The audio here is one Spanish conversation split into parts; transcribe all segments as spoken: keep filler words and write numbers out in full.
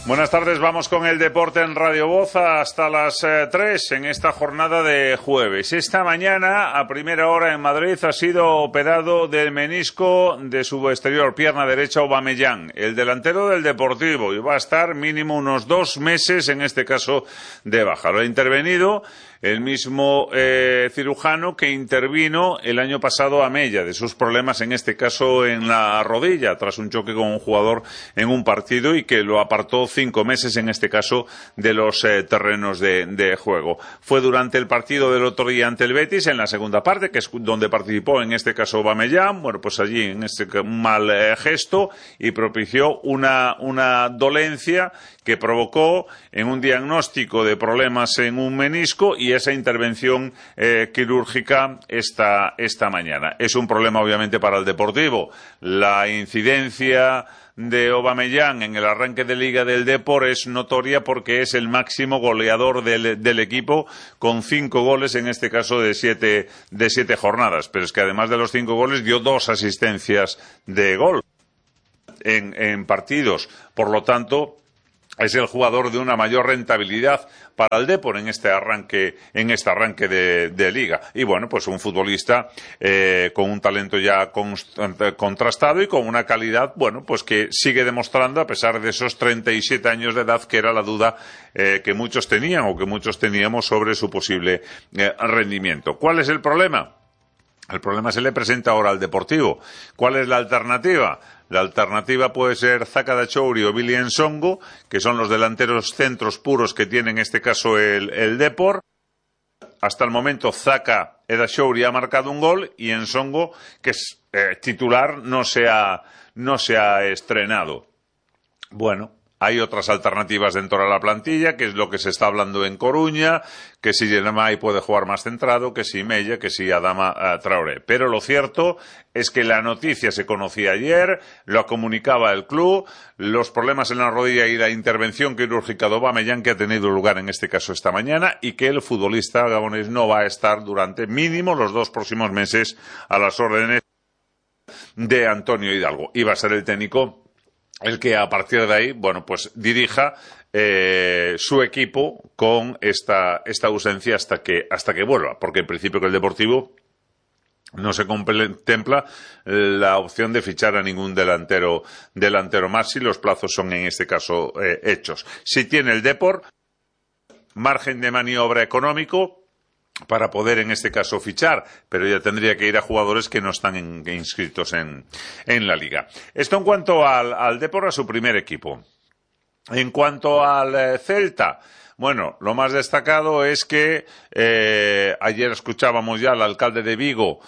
Buenas tardes, vamos con el deporte en Radio Voz hasta las eh, tres en esta jornada de jueves. Esta mañana, a primera hora en Madrid, ha sido operado del menisco de su exterior pierna derecha Aubameyang, el delantero del Deportivo, y va a estar mínimo unos dos meses, en este caso, de baja. Lo ha intervenido el mismo eh, cirujano que intervino el año pasado a Mella, de sus problemas, en este caso en la rodilla, tras un choque con un jugador en un partido y que lo apartó cinco meses, en este caso, de los eh, terrenos de, de juego. Fue durante el partido del otro día ante el Betis, en la segunda parte, que es donde participó, en este caso, Aubameyang. Bueno, pues allí, en este mal eh, gesto, y propició una, una dolencia que provocó en un diagnóstico de problemas en un menisco y esa intervención eh, quirúrgica esta, esta mañana. Es un problema, obviamente, para el Deportivo. La incidencia de Aubameyang en el arranque de Liga del Depor es notoria porque es el máximo goleador del, del equipo, con cinco goles, en este caso de siete, de siete jornadas. Pero es que además de los cinco goles dio dos asistencias de gol en, en partidos. Por lo tanto, es el jugador de una mayor rentabilidad para el Depor en este arranque, en este arranque de, de Liga. Y bueno, pues un futbolista eh, con un talento ya contrastado y con una calidad, bueno, pues que sigue demostrando, a pesar de esos treinta y siete años de edad, que era la duda eh, que muchos tenían o que muchos teníamos sobre su posible eh, rendimiento. ¿Cuál es el problema? El problema se le presenta ahora al Deportivo. ¿Cuál es la alternativa? La alternativa puede ser Zaka Dachouri o Billy Ensongo, que son los delanteros centros puros que tiene en este caso el, el Depor. Hasta el momento Zaka Dachouri ha marcado un gol y Ensongo, que es eh, titular, no se ha, no se ha estrenado. Bueno, hay otras alternativas dentro de la plantilla, que es lo que se está hablando en Coruña, que si Yenemay puede jugar más centrado, que si Mella, que si Adama uh, Traoré. Pero lo cierto es que la noticia se conocía ayer, lo comunicaba el club, los problemas en la rodilla y la intervención quirúrgica de Aubameyang que ha tenido lugar en este caso esta mañana, y que el futbolista gabonés no va a estar durante mínimo los dos próximos meses a las órdenes de Antonio Hidalgo. Y va a ser el técnico el que a partir de ahí, bueno, pues dirija eh, su equipo con esta, esta ausencia hasta que, hasta que vuelva, porque en principio que el Deportivo no se contempla la opción de fichar a ningún delantero, delantero más, si los plazos son en este caso eh, hechos. Si tiene el Depor margen de maniobra económico para poder en este caso fichar, pero ya tendría que ir a jugadores que no están en, inscritos en, en la Liga. Esto en cuanto al, al Depor, a su primer equipo. En cuanto al eh, Celta, bueno, lo más destacado es que eh, ayer escuchábamos ya al alcalde de Vigo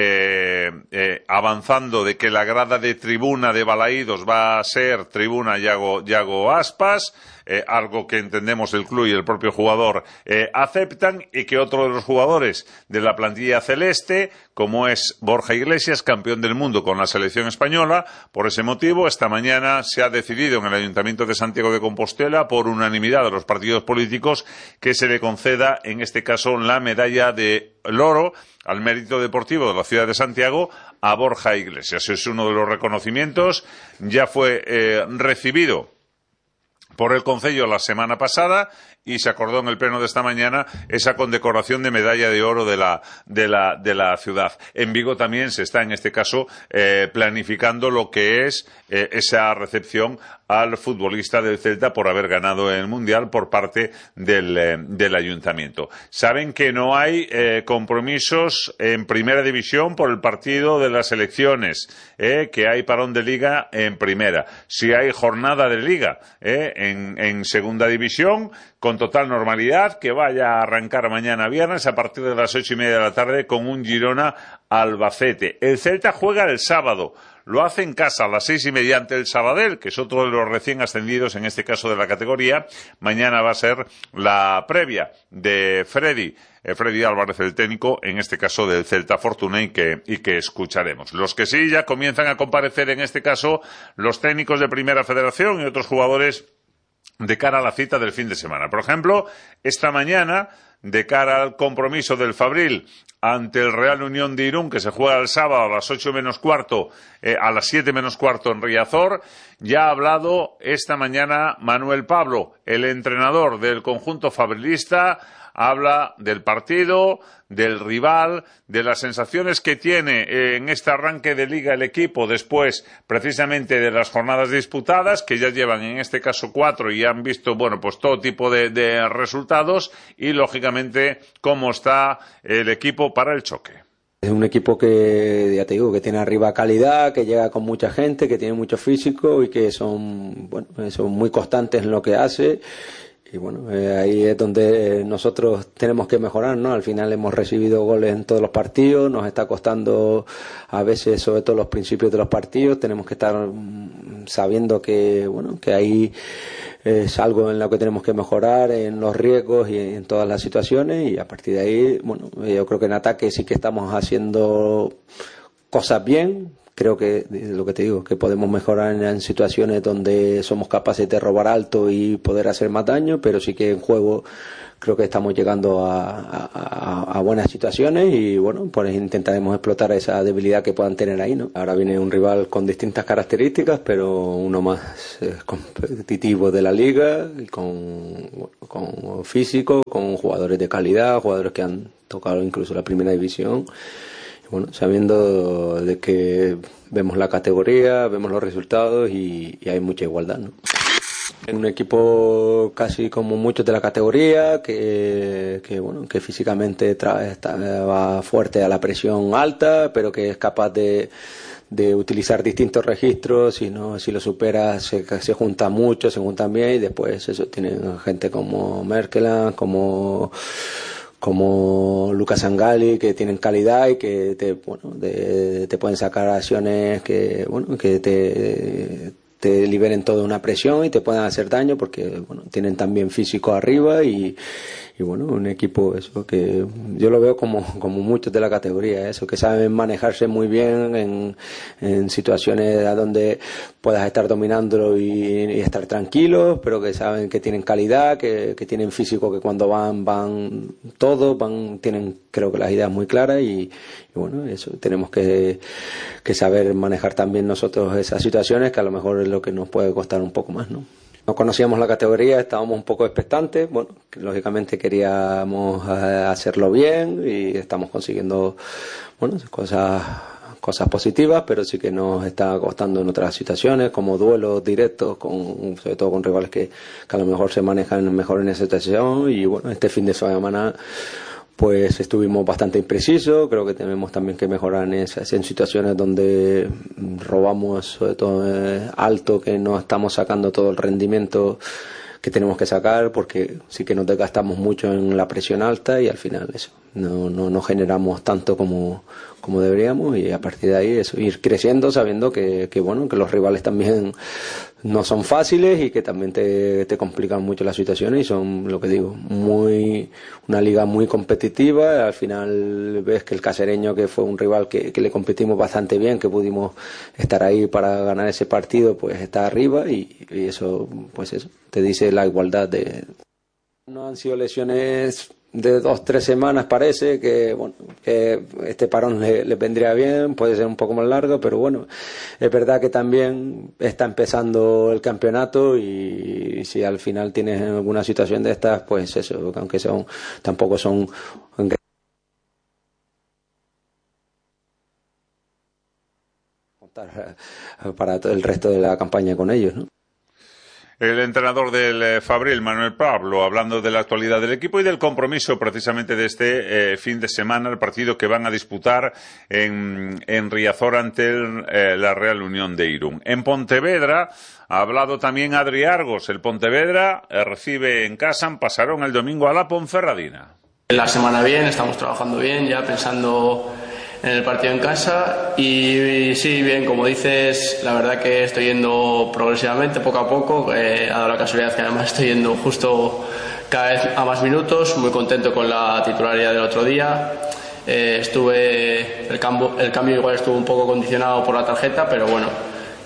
eh, eh, avanzando de que la grada de tribuna de Balaídos va a ser tribuna Yago, Yago Aspas, eh, algo que entendemos el club y el propio jugador eh, aceptan, y que otro de los jugadores de la plantilla celeste, como es Borja Iglesias, campeón del mundo con la selección española, por ese motivo esta mañana se ha decidido en el Ayuntamiento de Santiago de Compostela, por unanimidad de los partidos políticos, que se le conceda en este caso la medalla de oro al mérito deportivo de la ciudad de Santiago a Borja Iglesias. Es uno de los reconocimientos, ya fue eh, recibido por el Concello la semana pasada y se acordó en el pleno de esta mañana esa condecoración de medalla de oro de la, de la, de la ciudad. En Vigo también se está en este caso eh, planificando lo que es eh, esa recepción al futbolista del Celta por haber ganado el Mundial por parte del, eh, del Ayuntamiento. Saben que no hay eh, compromisos en Primera División por el partido de las elecciones, eh, que hay parón de Liga en Primera. Si hay jornada de Liga eh, en, en Segunda División, con total normalidad, que vaya a arrancar mañana viernes a partir de las ocho y media de la tarde con un Girona Albacete. El Celta juega el sábado. Lo hace en casa a las seis y media ante el Sabadell, que es otro de los recién ascendidos, en este caso de la categoría. Mañana va a ser la previa de Freddy, eh, Freddy Álvarez, el técnico, en este caso del Celta Fortuna, y que, y que escucharemos. Los que sí ya comienzan a comparecer, en este caso, los técnicos de Primera Federación y otros jugadores de cara a la cita del fin de semana. Por ejemplo, esta mañana de cara al compromiso del Fabril ante el Real Unión de Irún, que se juega el sábado a las ocho menos cuarto, eh, a las siete menos cuarto en Riazor. Ya ha hablado esta mañana Manuel Pablo, el entrenador del conjunto fabrilista. Habla del partido, del rival, de las sensaciones que tiene en este arranque de liga el equipo después precisamente de las jornadas disputadas, que ya llevan en este caso cuatro y han visto, bueno, pues todo tipo de, de resultados, y lógicamente cómo está el equipo para el choque. Es un equipo que, ya te digo, que tiene arriba calidad, que llega con mucha gente, que tiene mucho físico y que son, bueno, son muy constantes en lo que hace. Y bueno, eh, ahí es donde nosotros tenemos que mejorar, ¿no? Al final hemos recibido goles en todos los partidos, nos está costando a veces, sobre todo los principios de los partidos, tenemos que estar sabiendo que, bueno, que ahí es algo en lo que tenemos que mejorar, en los riesgos y en todas las situaciones, y a partir de ahí, bueno, yo creo que en ataque sí que estamos haciendo cosas bien. Creo que, lo que te digo, que podemos mejorar en, en situaciones donde somos capaces de robar alto y poder hacer más daño, pero sí que en juego creo que estamos llegando a, a, a buenas situaciones y bueno, pues intentaremos explotar esa debilidad que puedan tener ahí, ¿no? Ahora viene un rival con distintas características, pero uno más eh, competitivo de la liga, y con, con físico, con jugadores de calidad, jugadores que han tocado incluso la primera división. Bueno, sabiendo de que vemos la categoría, vemos los resultados y, y hay mucha igualdad, ¿no? Un equipo casi como muchos de la categoría, que, que bueno, que físicamente tra- está, va fuerte a la presión alta, pero que es capaz de, de utilizar distintos registros. Si no, si lo supera, se, se juntan mucho, se juntan bien, y después eso tienen gente como Merkeland, como como Lucas Angali, que tienen calidad y que te, bueno, de, te pueden sacar acciones que, bueno, que te, te liberen toda una presión y te puedan hacer daño, porque bueno, tienen también físico arriba y, y bueno, un equipo eso que yo lo veo como, como muchos de la categoría, eso, que saben manejarse muy bien en, en situaciones a donde puedas estar dominándolo y, y estar tranquilos, pero que saben que tienen calidad, que, que tienen físico, que cuando van, van todos, van, tienen creo que las ideas muy claras y, y bueno, eso tenemos que, que saber manejar también nosotros esas situaciones, que a lo mejor es lo que nos puede costar un poco más, ¿no? No conocíamos la categoría, estábamos un poco expectantes, bueno, que lógicamente queríamos hacerlo bien y estamos consiguiendo, bueno, cosas, cosas positivas, pero sí que nos está costando en otras situaciones, como duelos directos, con, sobre todo con rivales que, que a lo mejor se manejan mejor en esa situación. Y bueno, este fin de semana pues estuvimos bastante imprecisos. Creo que tenemos también que mejorar en esas en situaciones donde robamos, sobre todo eh, alto, que no estamos sacando todo el rendimiento que tenemos que sacar, porque sí que nos desgastamos mucho en la presión alta y al final eso no no, no generamos tanto como como deberíamos, y a partir de ahí eso, ir creciendo sabiendo que, que bueno, que los rivales también no son fáciles y que también te, te complican mucho las situaciones, y son, lo que digo, muy una liga muy competitiva. Al final ves que el Casereño, que fue un rival que, que le competimos bastante bien, que pudimos estar ahí para ganar ese partido, pues está arriba, y, y eso, pues eso, te dice la igualdad de... No han sido lesiones de dos, tres semanas, parece que bueno, que este parón le, le vendría bien, puede ser un poco más largo, pero bueno, es verdad que también está empezando el campeonato, y, y si al final tienes alguna situación de estas, pues eso, aunque son, tampoco son para todo el resto de la campaña con ellos, ¿no? El entrenador del Fabril, Manuel Pablo, hablando de la actualidad del equipo y del compromiso precisamente de este eh, fin de semana, el partido que van a disputar en, en Riazor ante el, eh, la Real Unión de Irún. En Pontevedra ha hablado también Adri Argos. El Pontevedra eh, recibe en casa en Pasarón el domingo a la Ponferradina. La semana bien, estamos trabajando bien, ya pensando en el partido en casa, y, y sí, bien, como dices, la verdad que estoy yendo progresivamente, poco a poco, eh, ha dado la casualidad que además estoy yendo justo cada vez a más minutos, muy contento con la titularidad del otro día. Eh, estuve, el cambio, el cambio igual estuvo un poco condicionado por la tarjeta, pero bueno,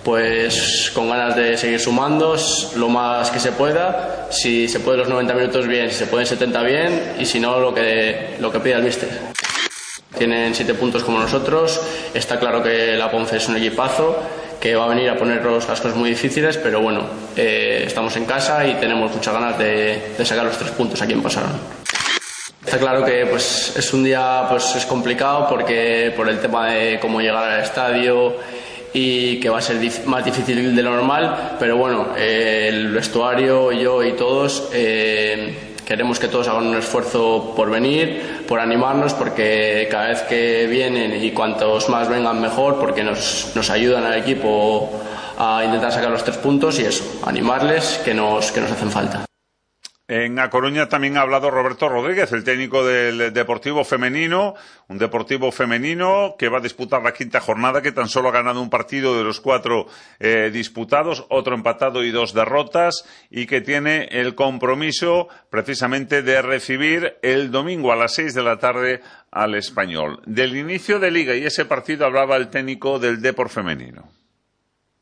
pues con ganas de seguir sumando lo más que se pueda. Si se puede los noventa minutos bien, si se pueden setenta bien, y si no, lo que, lo que pida el míster. Tienen siete puntos como nosotros. Está claro que la Ponce es un equipazo que va a venir a ponernos las cosas muy difíciles, pero bueno, eh, estamos en casa y tenemos muchas ganas de, de sacar los tres puntos aquí en Pasarón. Está claro que pues, es un día pues, es complicado porque por el tema de cómo llegar al estadio y que va a ser dif- más difícil de lo normal, pero bueno, eh, el vestuario, yo y todos eh, queremos que todos hagan un esfuerzo por venir, por animarnos, porque cada vez que vienen y cuantos más vengan mejor, porque nos, nos ayudan al equipo a intentar sacar los tres puntos y eso, animarles que nos, que nos hacen falta. En A Coruña también ha hablado Roberto Rodríguez, el técnico del Deportivo Femenino, un Deportivo Femenino que va a disputar la quinta jornada, que tan solo ha ganado un partido de los cuatro eh, disputados, otro empatado y dos derrotas, y que tiene el compromiso precisamente de recibir el domingo a las seis de la tarde al Español. Del inicio de liga y ese partido hablaba el técnico del Depor Femenino.